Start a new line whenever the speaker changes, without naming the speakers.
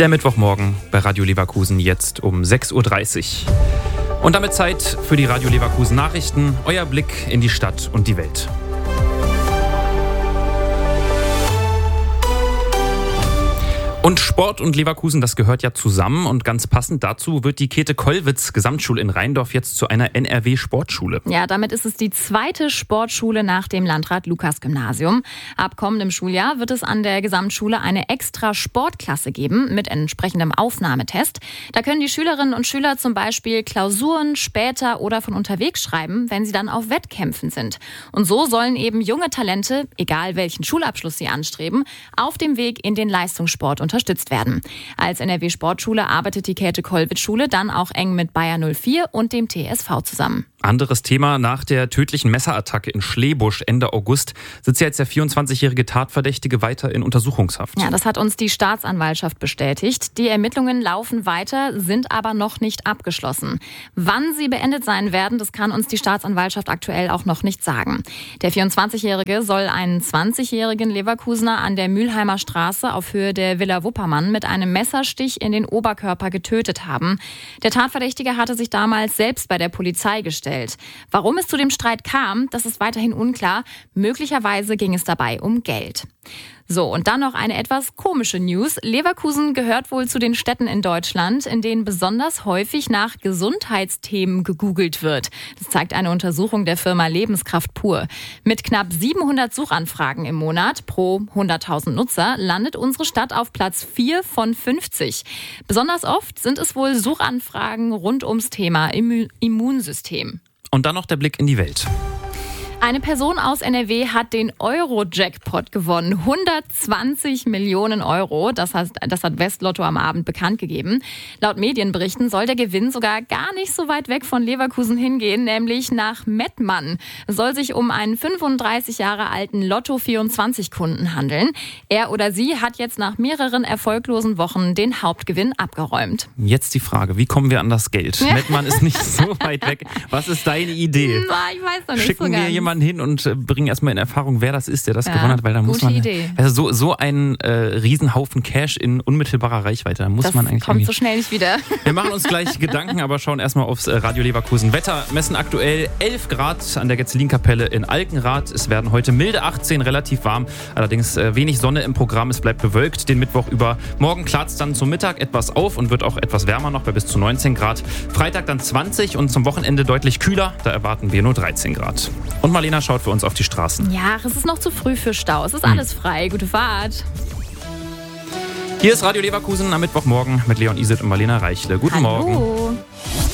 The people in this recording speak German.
Der Mittwochmorgen bei Radio Leverkusen jetzt um 6.30 Uhr. Und damit Zeit für die Radio Leverkusen Nachrichten. Euer Blick in die Stadt und die Welt. Und Sport und Leverkusen, das gehört ja zusammen. Und ganz passend dazu wird die Käthe-Kollwitz-Gesamtschule in Rheindorf jetzt zu einer NRW-Sportschule.
Ja, damit ist es die zweite Sportschule nach dem Landrat-Lukas-Gymnasium. Ab kommendem Schuljahr wird es an der Gesamtschule eine extra Sportklasse geben mit entsprechendem Aufnahmetest. Da können die Schülerinnen und Schüler zum Beispiel Klausuren später oder von unterwegs schreiben, wenn sie dann auf Wettkämpfen sind. Und so sollen eben junge Talente, egal welchen Schulabschluss sie anstreben, auf dem Weg in den Leistungssport unterstützt werden. Als NRW-Sportschule arbeitet die Käthe-Kollwitz-Schule dann auch eng mit Bayer 04 und dem TSV zusammen.
Anderes Thema: Nach der tödlichen Messerattacke in Schlebusch Ende August sitzt jetzt der 24-jährige Tatverdächtige weiter in Untersuchungshaft.
Ja, das hat uns die Staatsanwaltschaft bestätigt. Die Ermittlungen laufen weiter, sind aber noch nicht abgeschlossen. Wann sie beendet sein werden, das kann uns die Staatsanwaltschaft aktuell auch noch nicht sagen. Der 24-jährige soll einen 20-jährigen Leverkusener an der Mülheimer Straße auf Höhe der Villa Wuppermann mit einem Messerstich in den Oberkörper getötet haben. Der Tatverdächtige hatte sich damals selbst bei der Polizei gestellt. Warum es zu dem Streit kam, das ist weiterhin unklar. Möglicherweise ging es dabei um Geld. So, und dann noch eine etwas komische News. Leverkusen gehört wohl zu den Städten in Deutschland, in denen besonders häufig nach Gesundheitsthemen gegoogelt wird. Das zeigt eine Untersuchung der Firma Lebenskraft pur. Mit knapp 700 Suchanfragen im Monat pro 100.000 Nutzer landet unsere Stadt auf Platz 4 von 50. Besonders oft sind es wohl Suchanfragen rund ums Thema Immunsystem.
Und dann noch der Blick in die Welt.
Eine Person aus NRW hat den Euro-Jackpot gewonnen. 120 Millionen Euro. Das hat Westlotto am Abend bekannt gegeben. Laut Medienberichten soll der Gewinn sogar gar nicht so weit weg von Leverkusen hingehen, nämlich nach Mettmann. Es soll sich um einen 35 Jahre alten Lotto24-Kunden handeln. Er oder sie hat jetzt nach mehreren erfolglosen Wochen den Hauptgewinn abgeräumt.
Jetzt die Frage: Wie kommen wir an das Geld? Mettmann ist nicht so weit weg. Was ist deine Idee?
Ich weiß noch nicht
Schicken
so
wir
ganz.
Jemanden hin und bringen erstmal in Erfahrung, wer das ist, der das gewonnen hat, weil dann muss man
Idee.
Also so ein Riesenhaufen Cash in unmittelbarer Reichweite, da muss
das
man eigentlich
kommt so schnell nicht wieder.
Wir machen uns gleich Gedanken, aber schauen erstmal aufs Radio Leverkusen Wetter. Messen aktuell 11 Grad an der Getzlin-Kapelle in Alkenrath. Es werden heute milde 18, relativ warm, allerdings wenig Sonne im Programm. Es bleibt bewölkt den Mittwoch über. Morgen klart es dann zum Mittag etwas auf und wird auch etwas wärmer noch bei bis zu 19 Grad. Freitag dann 20 und zum Wochenende deutlich kühler, da erwarten wir nur 13 Grad. Und Marlena schaut für uns auf die Straßen.
Ja, es ist noch zu früh für Stau. Es ist alles frei. Gute Fahrt.
Hier ist Radio Leverkusen am Mittwochmorgen mit Leon Iset und Marlena Reichle. Guten Morgen.